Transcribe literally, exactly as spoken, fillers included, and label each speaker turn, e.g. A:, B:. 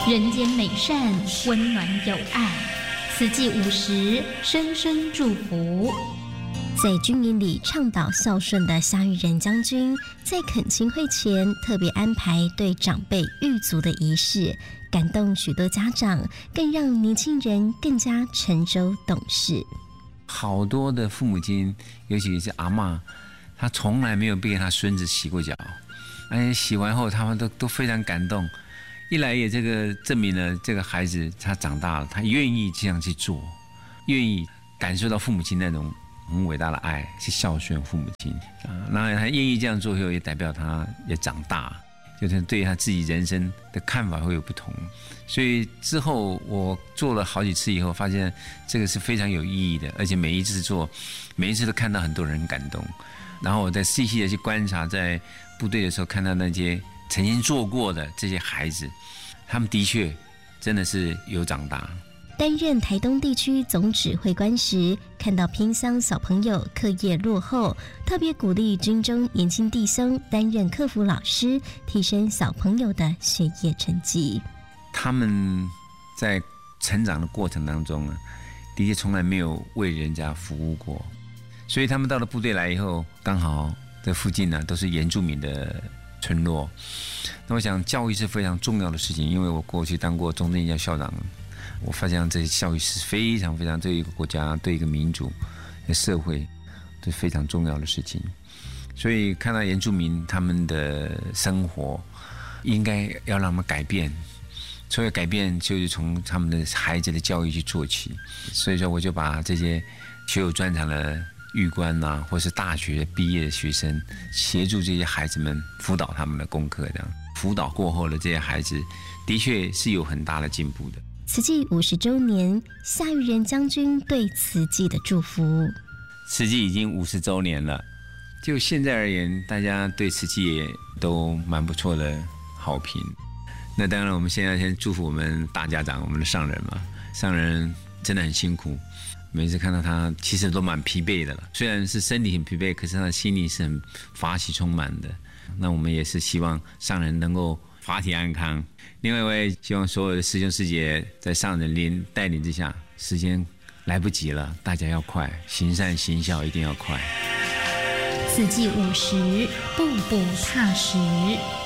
A: 人间美善，温暖有爱。慈济五十，深深祝福。
B: 在军营里倡导孝顺的夏育仁将军，在恳亲会前特别安排对长辈浴足的仪式，感动许多家长，更让年轻人更加沉舟懂事。
C: 好多的父母亲，尤其是阿嬷，她从来没有被她孙子洗过脚，哎，洗完后他们都都非常感动。一来也这个证明了这个孩子他长大了，他愿意这样去做，愿意感受到父母亲那种很伟大的爱，去孝顺父母亲啊。然后他愿意这样做后，也代表他也长大，就是对他自己人生的看法会有不同。所以之后我做了好几次以后，发现这个是非常有意义的，而且每一次做，每一次都看到很多人感动。然后我再细细的去观察，在部队的时候看到那些曾经做过的这些孩子，他们的确真的是有长大。
B: 担任台东地区总指挥官时，看到偏乡小朋友课业落后，特别鼓励军中年轻弟兄担任课辅老师，提升小朋友的学业成绩。
C: 他们在成长的过程当中啊，的确从来没有为人家服务过，所以他们到了部队来以后，刚好这附近呢、啊、都是原住民的村落。那我想教育是非常重要的事情，因为我过去当过中正一校校长，我发现这些教育是非常非常对一个国家、对一个民族的社会都是非常重要的事情。所以看到原住民他们的生活，应该要让他们改变。所以改变就是从他们的孩子的教育去做起。所以说我就把这些学有专长的狱官啊，或是大学毕业的学生，协助这些孩子们辅导他们的功课，这样辅导过后的这些孩子，的确是有很大的进步的。
B: 慈济五十周年，夏育仁将军对慈济的祝福。
C: 慈济已经五十周年了，就现在而言，大家对慈济也都蛮不错的好评。那当然，我们现在先祝福我们大家长，我们的上人嘛，上人真的很辛苦。每次看到他，其实都蛮疲惫的了。虽然是身体很疲惫，可是他的心里是很法喜充满的。那我们也是希望上人能够法体安康。另外，我也希望所有的师兄师姐在上人领带领之下，时间来不及了，大家要快，行善行孝一定要快。
A: 慈济五十，步步踏实。